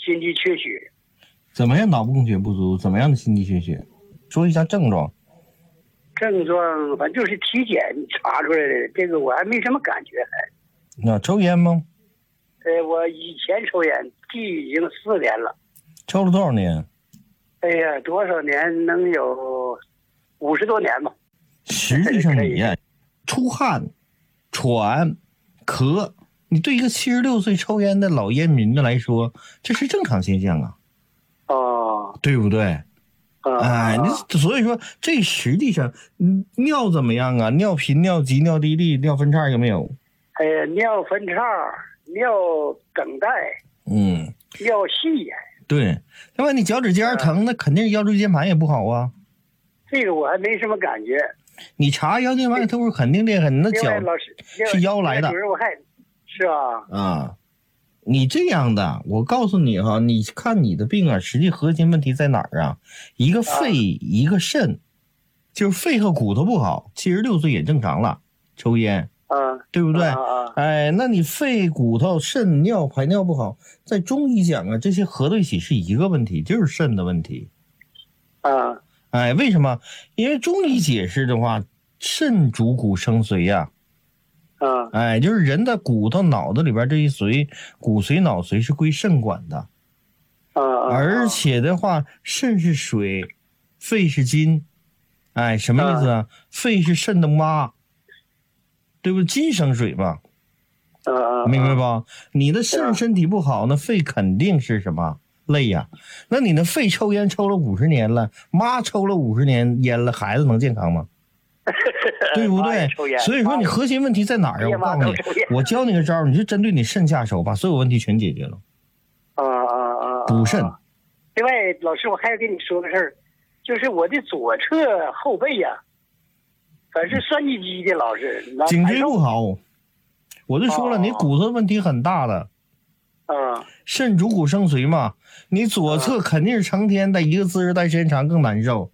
心肌缺血。 怎么样脑部供血不足？怎么样的心肌缺血？说一下症状。 症状反正就是体检查出来的，这个我还没什么感觉还。 那抽烟吗？ 我以前抽烟，已经4年了。 抽了多少年？ 哎呀，多少年？能有50多年吧。 实际上你呀，出汗、喘、咳，你对一个76岁抽烟的老烟民的来说，这是正常现象啊。 哦， 对不对？哎，你所以说这实际上，尿怎么样啊？尿频、尿急、尿滴沥、尿分叉有没有？ 尿分叉、尿梗带，尿细。 对，那么你脚趾尖疼，那肯定腰椎间盘也不好啊。 这个我还没什么感觉。 你查腰间盘突出肯定裂痕，那脚老师是腰来的。 主任，我还是啊。 啊，你这样的，我告诉你哈，你看你的病啊，实际核心问题在哪儿啊？一个肺，一个肾，就是肺和骨头不好。76岁也正常了，抽烟，对不对？哎，那你肺、骨头、肾、尿排尿不好，在中医讲啊，这些合到一起是一个问题，就是肾的问题。哎，为什么？因为中医解释的话，肾主骨生髓呀。哎，就是人的骨头、脑子里边这一髓，骨髓、脑髓是归肾管的。而且的话，肾是水，肺是金。哎，什么意思啊？肺是肾的妈，对不对？金生水吧。明白吧？你的肾身体不好，那肺肯定是什么累呀？那你的肺抽烟抽了50年了，妈抽了50年烟了，孩子能健康吗？对不对？所以说你核心问题在哪儿啊？我告诉你，我教你个招，你就针对你肾下手，把所有问题全解决了。补肾。 另外，老师，我还要跟你说个事儿，就是我的左侧后背呀，反正酸唧唧的，老是颈椎不好。我就说了，你骨头问题很大的。肾主骨生髓嘛，你左侧肯定是成天在一个姿势待时间长更难受。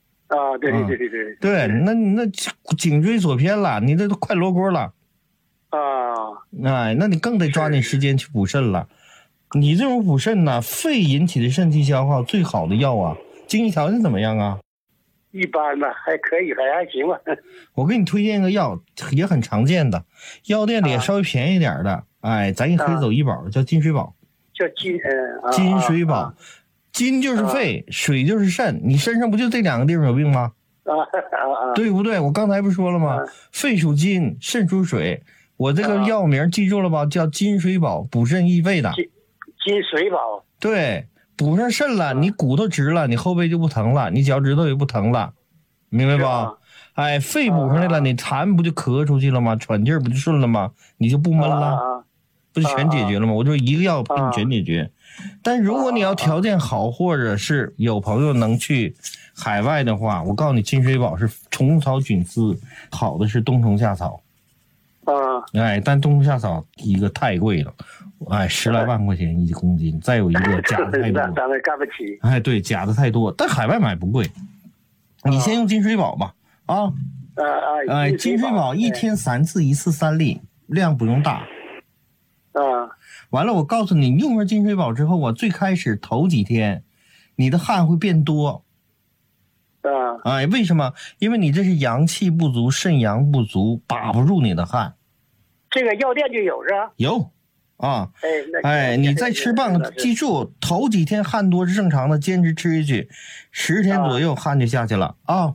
对，那颈椎左偏了，你这都快罗锅了。哎，那你更得抓紧时间去补肾了。你这种补肾呢，肺引起的肾气消耗最好的药啊，经济条件怎么样啊？ 一般吧，还可以，还行吧。 我给你推荐一个药，也很常见的，药店里也稍微便宜点的。哎，咱也可以走医保，叫金水宝。 叫金水宝。金就是肺，水就是肾，你身上不就这2个地方有病吗？对不对？我刚才不是说了吗？肺属金，肾属水。我这个药名记住了吧？叫金水宝，补肾益肺的。 金水宝。 对，补上肾了，你骨头直了，你后背就不疼了，你脚趾头也不疼了，明白吧？哎，肺补上来了，你痰不就咳出去了吗？喘气儿不就顺了吗？你就不闷了，不就全解决了吗？我就一个药给你全解决。但如果你要条件好，或者是有朋友能去海外的话，我告诉你，金水宝是虫草菌丝，好的是冬虫夏草。哎，但冬虫夏草一个太贵了，哎，10来万块钱1公斤，再有一个假的太多， 咱们干不起。 哎，对，假的太多，但海外买不贵。你先用金水宝吧，金水宝1天3次，1次3粒，量不用大。完了，我告诉你，用上金水宝之后啊，最开始头几天，你的汗会变多。哎，为什么？因为你这是阳气不足，肾阳不足，把不住你的汗。 这个药店就有是吧？ 有，哎，你再吃棒，记住，头几天汗多是正常的，坚持吃下去，10天左右汗就下去了啊。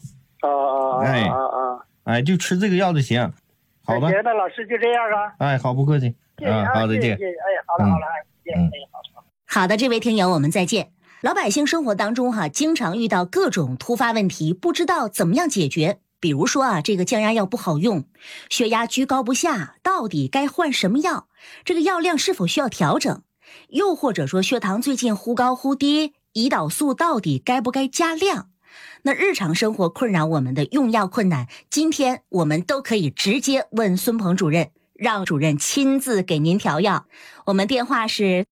哎，就吃这个药就行。好的， 那老师就这样啊。 哎，好，不客气。好，再见。 好了， 好的，这位听友，我们再见。老百姓生活当中经常遇到各种突发问题，不知道怎么样解决。比如说这个降压药不好用，血压居高不下，到底该换什么药？这个药量是否需要调整？又或者说血糖最近忽高忽低，胰岛素到底该不该加量？那日常生活困扰我们的用药困难，今天我们都可以直接问孙鹏主任，让主任亲自给您调药。我们电话是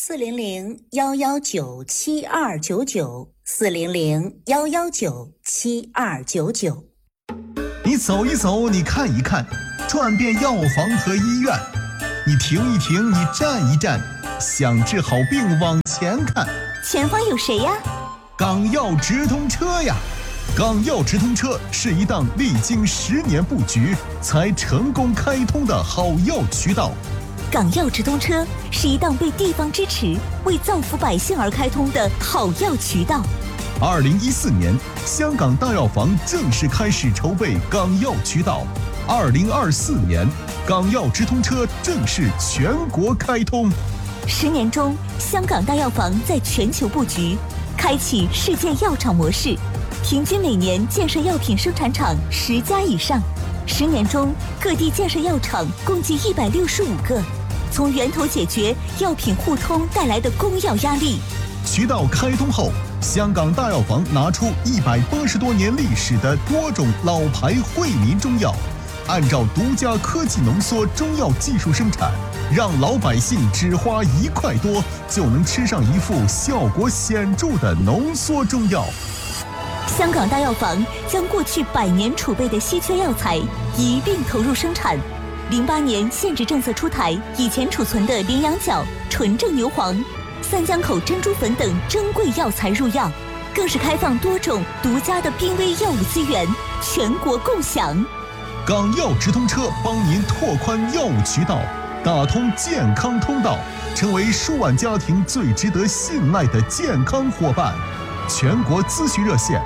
400-119-7299，400-119-7299。 你走一走，你看一看，转遍药房和医院，你停一停，你站一站， 想治好病往前看， 前方有谁呀？ 港药直通车呀！港药直通车是一档历经10年布局才成功开通的好药渠道。 港药直通车是一档被地方支持、为造福百姓而开通的好药渠道。 2014年，香港大药房正式开始筹备港药渠道。2024年，港药直通车正式全国开通。 10年中，香港大药房在全球布局，开启世界药厂模式，平均每年建设药品生产厂10家以上。10年中，各地建设药厂共计165个，从源头解决药品互通带来的供药压力。 渠道开通后，香港大药房拿出180多年历史的多种老牌惠民中药，按照独家科技浓缩中药技术生产，让老百姓只花1块多就能吃上一副效果显著的浓缩中药。 香港大药房将过去100年储备的稀缺药材一并投入生产。08年限制政策出台，以前储存的羚羊角、纯正牛黄、三江口珍珠粉等珍贵药材入药，更是开放多种独家的濒危药物资源，全国共享。 港药直通车帮您拓宽药物渠道，打通健康通道，成为数万家庭最值得信赖的健康伙伴。全国咨询热线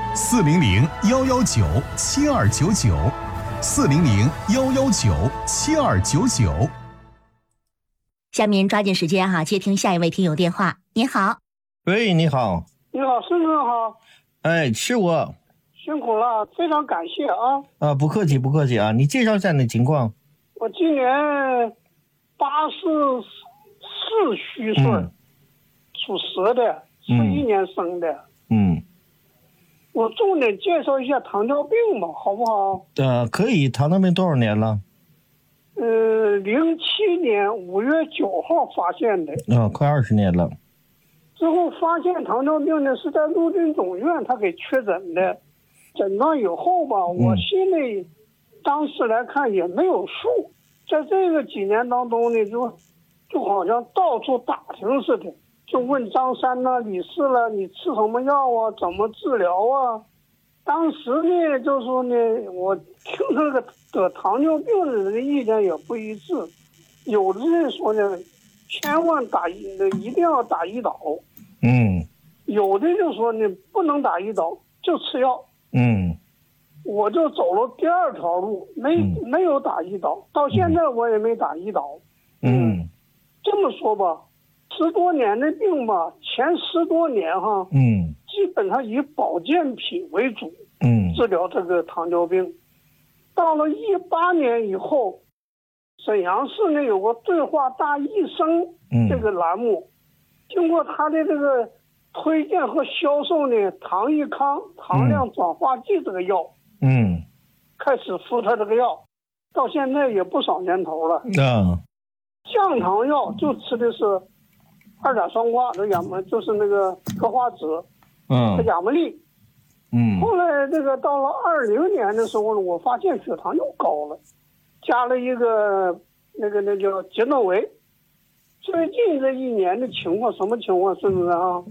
：400-119-7299，400-119-7299。 下面抓紧时间哈，接听下一位听友电话。你好， 喂，你好。 你好，孙总好。 哎，是我。 辛苦了，非常感谢啊！ 不客气，不客气啊！你介绍一下你的情况。 我今年84虚岁，属蛇的，41年生的。我重点介绍一下糖尿病吧，好不好？ 可以。糖尿病多少年了 ？07年5月9号发现的。 快20年了。 之后发现糖尿病呢，是在陆军总院他给确诊的。诊断以后吧，我心里当时来看也没有数，在这个几年当中呢，就好像到处打听似的，就问张三呐、李四了，你吃什么药啊，怎么治疗啊？当时呢，就说呢，我听这个得糖尿病的人的意见也不一致，有的人说呢，千万一定要打胰岛，有的就说呢，不能打胰岛，就吃药。我就走了第二条路，没有打胰岛，到现在我也没打胰岛。这么说吧，10多年的病吧，前10多年哈，基本上以保健品为主，治疗这个糖尿病。到了18年以后，沈阳市呢有个对话大医生这个栏目，经过他的这个推荐和销售呢，糖益康糖量转化剂这个药，开始服他这个药，到现在也不少年头了。降糖药就吃的是2甲双胍，就是那个格花酯和亚莫利。后来这个到了20年的时候呢，我发现血糖又高了，加了一个那叫杰诺维。最近这1年的情况什么情况，是不是啊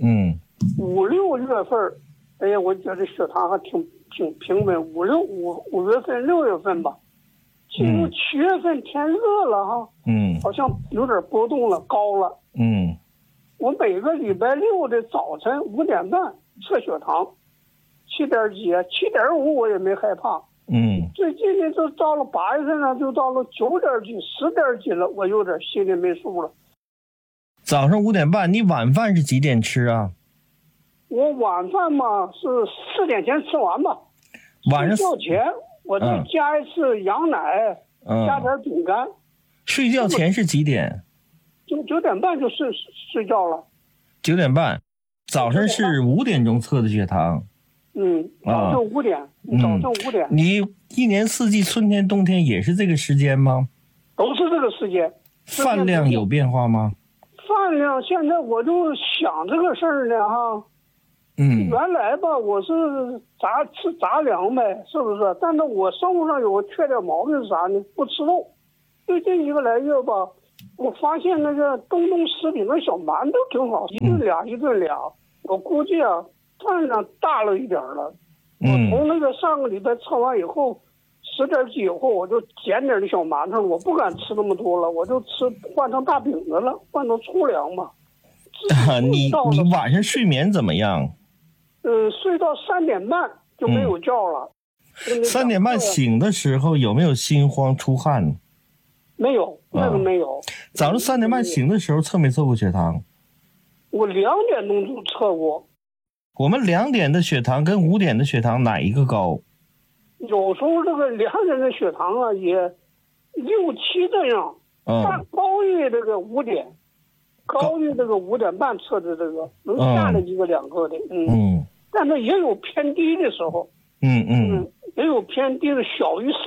？5、6月份，哎呀，我觉得血糖还挺平稳。5月份、6月份吧，进入7月份天热了哈，好像有点波动了，高了。我每个礼拜6的早晨5点半测血糖，7点几，7.5我也没害怕。最近呢，就到了8月份呢，就到了9点几、10点几了，我有点心里没数了。 早上5点半，你晚饭是几点吃啊？ 我晚饭嘛是4点前吃完吧。晚上睡觉前我再加一次羊奶，加点饼干。 睡觉前是几点？ 就9点半就睡觉了。 9点半，早上是5点钟测的血糖。 早上5点，早上5点。 你1年4季，春天、冬天也是这个时间吗？ 都是这个时间。 饭量有变化吗？ 饭量现在我就想这个事儿呢哈。原来吧，我是吃杂粮呗，是不是？但是我生活上有个缺点毛病是啥呢？不吃肉。最近1个来月吧， 我发现那个东东食品的小馒头挺好，一顿俩一顿俩，我估计啊饭量大了一点了。我从那个上个礼拜测完以后，10点几以后我就减点的小馒头，我不敢吃那么多了，我就换成大饼子了，换成粗粮嘛。 你晚上睡眠怎么样？ 睡到3点半就没有觉了。 3点半醒的时候有没有心慌出汗？ 没有，那个没有。 早上3点半醒的时候测没测过血糖？ 我2点钟就测过。 我们2点的血糖跟5点的血糖哪一个高？ 有时候这个2点的血糖啊也6、7这样，但高于这个5点，高于这个5点半测的这个能下来1个2个的，但是也有偏低的时候，也有偏低的小于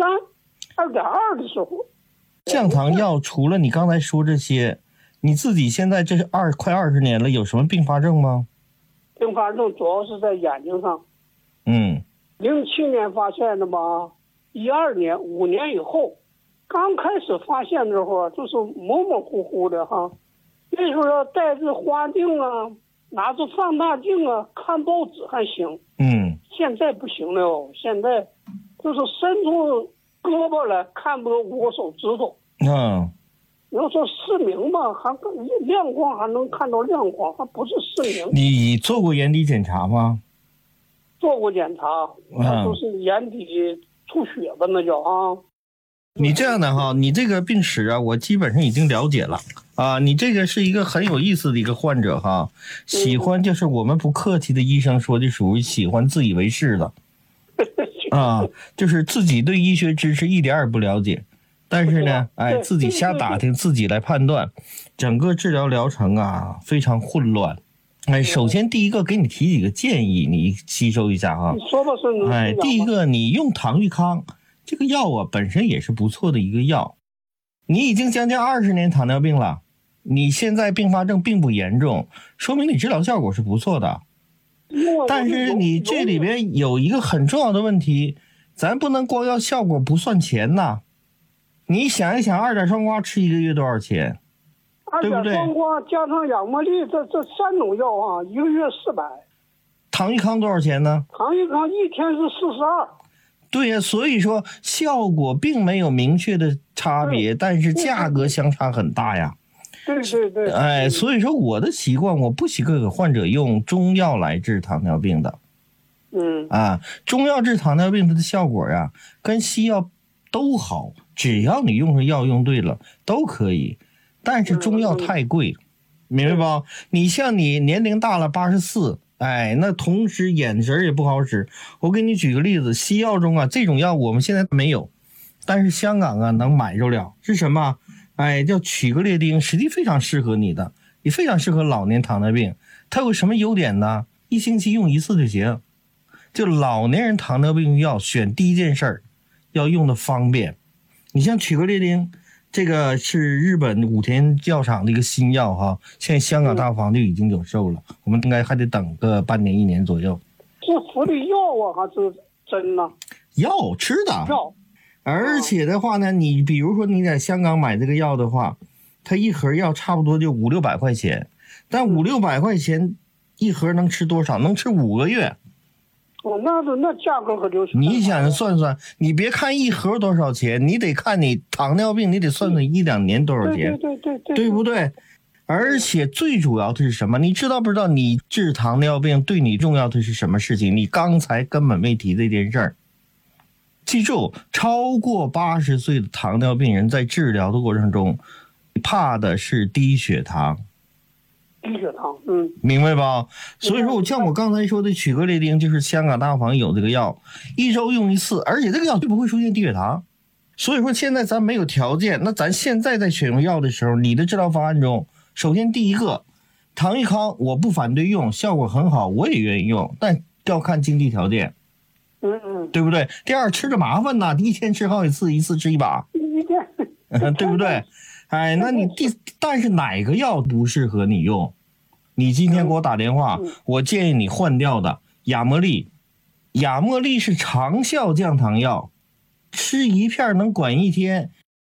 2.2的时候。 降糖药除了你刚才说这些，你自己现在这是快20年了，有什么并发症吗？ 并发症主要是在眼睛上。07年发现的吧，12年5年以后，刚开始发现的时候就是模模糊糊的哈，那时候要带着花镜啊，拿着放大镜啊，看报纸还行。现在不行了哦，现在就是伸出胳膊来看不到5个手指头。你要说失明吧，还亮光还能看到亮光，还不是失明。 你做过眼底检查吗？ 做过检查，就是眼底出血吧，那叫啊。 你这样的哈，你这个病史啊，我基本上已经了解了啊。你这个是一个很有意思的一个患者哈，喜欢就是我们不客气的医生说的，属于喜欢自以为是的啊，就是自己对医学知识一点也不了解。但是呢，自己瞎打听，自己来判断，整个治疗疗程啊非常混乱。首先第一个给你提几个建议，你吸收一下哈。 你说吧，是第一个，你用唐玉康这个药啊，本身也是不错的一个药。你已经将近20年糖尿病了，你现在并发症并不严重，说明你治疗效果是不错的。但是你这里边有一个很重要的问题，咱不能光要效果不算钱呐。你想一想，2点双胍吃1个月多少钱？对不对？2点双胍加上雅茉莉，这3种药啊，1个月400。 唐玉康多少钱呢？ 唐玉康1天是42。 对呀，所以说效果并没有明确的差别，但是价格相差很大呀。 对。 所以说我的习惯，我不习惯给患者用中药来治糖尿病的。中药治糖尿病它的效果呀，跟西药都好，只要你用上药用对了都可以。但是中药太贵，明白吧？你像你年龄大了84，那同时眼神也不好使。我给你举个例子，西药中啊，这种药我们现在没有，但是香港啊能买着了。是什么？叫曲格列丁，实际非常适合你的，也非常适合老年糖尿病。它有什么优点呢？1星期用1次就行。就老年人糖尿病药选第一件事儿，要用的方便。你像曲格列丁，这个是日本武田药厂的一个新药哈，现在香港大房就已经有售了，我们应该还得等个半年1年左右。 是服的药啊，还是针呢？ 药吃的药。 而且的话呢，你比如说你在香港买这个药的话，它一盒药差不多就500-600块钱，但500-600块钱一盒能吃多少？能吃5个月。 那价格可就是。 你想算算，你别看一盒多少钱，你得看你糖尿病，你得算算1-2年多少钱，对不对？而且最主要的是什么？你知道不知道？你治糖尿病对你重要的是什么事情？你刚才根本没提这件事儿。记住，超过80岁的糖尿病人在治疗的过程中，怕的是低血糖。 低血糖， 明白吧？所以说，像我刚才说的曲格列丁，就是香港大房有这个药，1周用1次，而且这个药就不会出现低血糖。所以说，现在咱没有条件，那咱现在在选用药的时候，你的治疗方案中，首先第一个，唐玉康我不反对用，效果很好，我也愿意用，但要看经济条件。对不对？第二，吃着麻烦呐，1天吃好几次，一次吃1把，对不对？那你但是哪个药不适合你用？你今天给我打电话，我建议你换掉的雅茉莉。雅茉莉是长效降糖药，吃1片能管1天，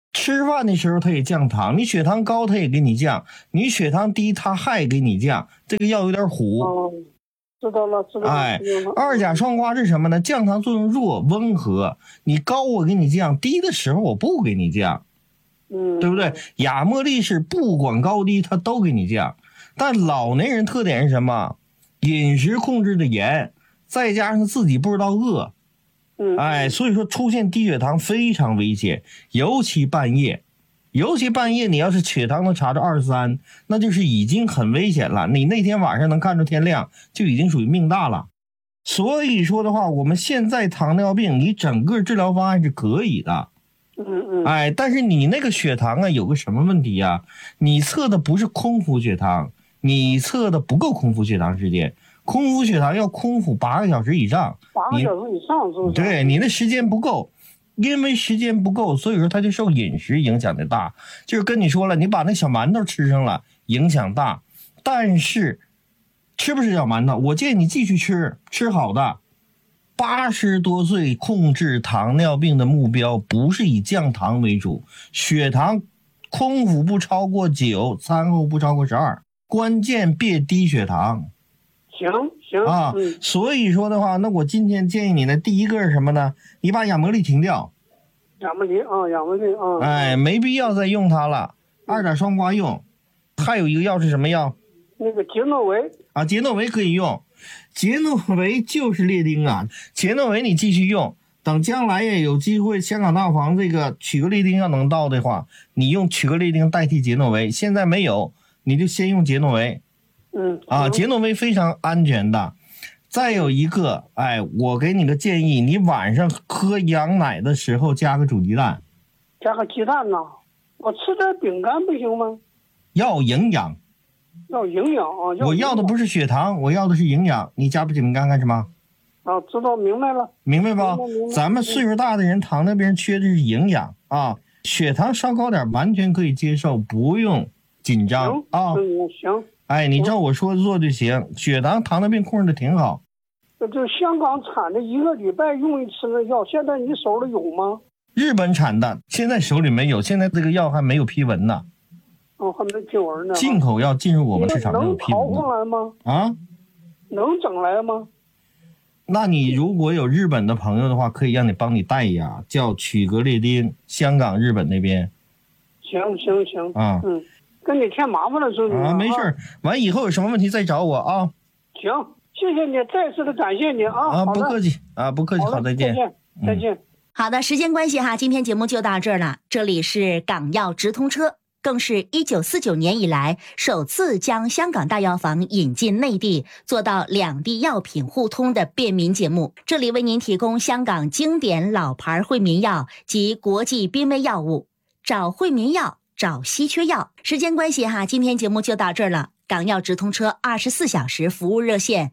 吃饭的时候它也降糖，你血糖高它也给你降，你血糖低它还给你降，这个药有点虎。 知道了。 哎，二甲双胍是什么呢？降糖作用弱，温和。你高我给你降，低的时候我不给你降，对不对？亚茉莉是不管高低它都给你降，但老年人特点是什么？饮食控制的严，再加上他自己不知道饿。哎，所以说出现低血糖非常危险，尤其半夜你要是血糖能查着23，那就是已经很危险了。你那天晚上能看着天亮，就已经属于命大了。所以说的话，我们现在糖尿病，你整个治疗方案是可以的。哎，但是你那个血糖啊，有个什么问题啊？你测的不是空腹血糖，你测的不够空腹血糖时间。空腹血糖要空腹8个小时以上 ，8个小时以上是不是？ 对，你那时间不够，因为时间不够，所以说它就受饮食影响的大。就是跟你说了，你把那小馒头吃上了，影响大。但是吃不吃小馒头，我建议你继续吃好的。80多岁控制糖尿病的目标不是以降糖为主，血糖空腹不超过9，餐后不超过12，关键别低血糖。 行啊，所以说的话，那我今天建议你呢，第一个是什么呢？你把亚茉莉停掉。 亚茉莉啊。 哎，没必要再用它了。二甲双胍用，还有一个药是什么药？ 那个杰诺维啊，杰诺维可以用。杰诺维就是列丁啊，杰诺维你继续用。等将来也有机会，香港大药房这个曲格列丁要能到的话，你用曲格列丁代替杰诺维。现在没有，你就先用杰诺维。杰诺维非常安全的。再有一个，哎，我给你个建议，你晚上喝羊奶的时候加个煮鸡蛋。 加个鸡蛋呐？我吃点饼干不行吗？ 要营养。 要营养啊！ 我要的不是血糖，我要的是营养。你加不饼干干什么？ 啊，知道明白了。 明白吧？咱们岁数大的人，糖尿病缺的是营养啊。血糖稍高点完全可以接受，不用紧张啊。 行。 哎，你照我说的做就行。血糖、糖尿病控制的挺好。 就香港产的1个礼拜用一次的药，现在你手里有吗？ 日本产的，现在手里没有，现在这个药还没有批文呢。 还没批文呢。 进口药进入我们市场没有批文呢。 能淘回来吗？ 啊？ 能整来吗？ 那你如果有日本的朋友的话，可以让你帮你带呀，叫曲格列丁，香港、日本那边。 行啊。 跟你添麻烦了，是不是？ 没事，完以后有什么问题再找我啊。 行，谢谢你，再次的感谢你啊。 不客气啊，不客气，好，再见。 再见。 好的，时间关系哈，今天节目就到这儿了。这里是港药直通车，更是1949年以来首次将香港大药房引进内地，做到两地药品互通的便民节目。这里为您提供香港经典老牌惠民药及国际濒危药物，找惠民药，找稀缺药。时间关系哈，今天节目就到这儿了。港药直通车24小时服务热线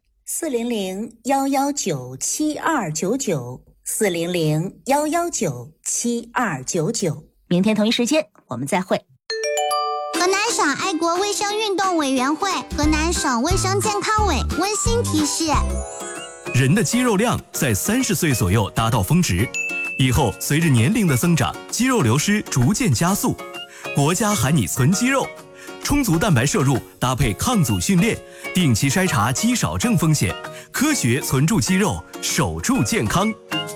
400-119-7299，400-119-7299。明天同一时间我们再会。 河南省爱国卫生运动委员会、河南省卫生健康委温馨提示： 人的肌肉量在30岁左右达到峰值，以后随着年龄的增长，肌肉流失逐渐加速。国家喊你存肌肉，充足蛋白摄入搭配抗阻训练，定期筛查肌少症风险，科学存住肌肉，守住健康。